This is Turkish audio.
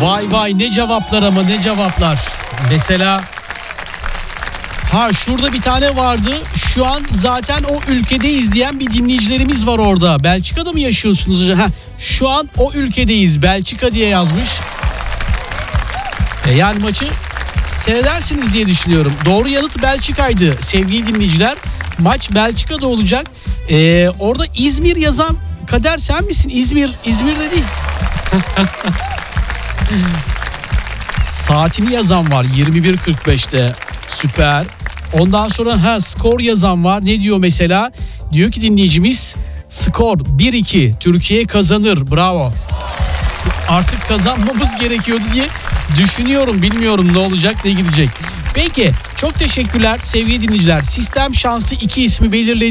Vay vay, ne cevaplar ama, ne cevaplar. Mesela şurada bir tane vardı. Şu an zaten o ülkedeyiz diyen bir dinleyicilerimiz var orada. Belçika'da mı yaşıyorsunuz? Şu an o ülkedeyiz, Belçika diye yazmış. Yani maçı seyredersiniz diye düşünüyorum. Doğru yanıt Belçika'ydı sevgili dinleyiciler. Maç Belçika'da olacak. Orada İzmir yazan Kader sen misin? İzmir'de değil. Saatini yazan var 21.45'te. Süper. Ondan sonra skor yazan var. Ne diyor mesela? Diyor ki dinleyicimiz, skor 1-2, Türkiye kazanır. Bravo. Artık kazanmamız gerekiyordu diye düşünüyorum. Bilmiyorum ne olacak, ne gidecek. Peki, çok teşekkürler sevgili dinleyiciler. Sistem Şansı 2 ismi belirledi.